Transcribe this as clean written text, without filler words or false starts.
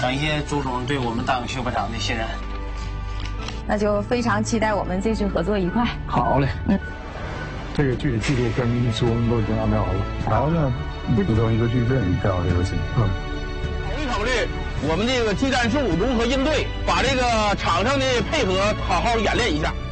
感谢朱总对我们大勇修部长的信任。 那就非常期待我们这次合作愉快。 好嘞，这个具体记录跟施工都已经安排好了，然后呢，组成一个矩阵这样的游戏。 考虑我们这个技战术如何应对，把这个场上的配合好好演练一下。